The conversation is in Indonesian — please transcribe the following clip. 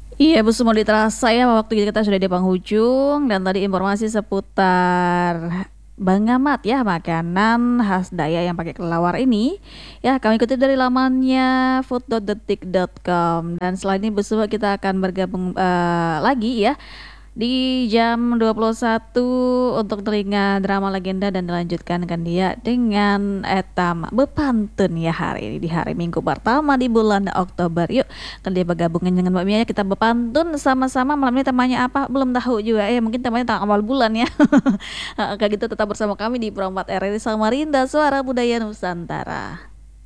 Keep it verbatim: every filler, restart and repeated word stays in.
Iya, Bu, semua terasa ya waktu kita sudah di penghujung dan tadi informasi seputar Bangamat ya, makanan khas Dayak yang pakai kelelawar ini. Ya, kami kutip dari lamannya food dot detik dot com dan setelah ini besok kita akan bergabung eh, lagi ya di jam dua puluh satu untuk telinga drama legenda dan dilanjutkan kan dia dengan etam bepantun ya hari ini di hari Minggu pertama di bulan Oktober. Yuk, kan dia bergabungan dengan Mbak Mia ya, kita bepantun sama-sama malam ini temanya apa belum tahu juga ya mungkin temanya tentang awal bulan ya. Kayak gitu tetap bersama kami di Perempat R R I Samarinda Suara Budaya Nusantara.